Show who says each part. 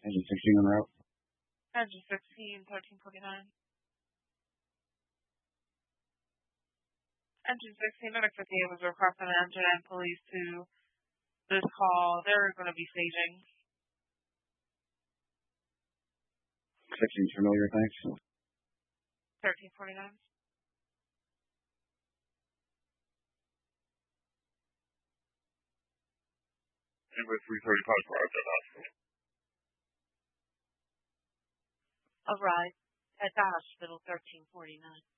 Speaker 1: Engine 16 on the route.
Speaker 2: Engine 16, 1349. Engine 16, Medic 58 was requesting an engine and police to this call. They're going to be staging.
Speaker 1: 16's familiar, thanks.
Speaker 2: 1349.
Speaker 3: Number 335 arrived at hospital.
Speaker 2: Arrived at the hospital, 1349.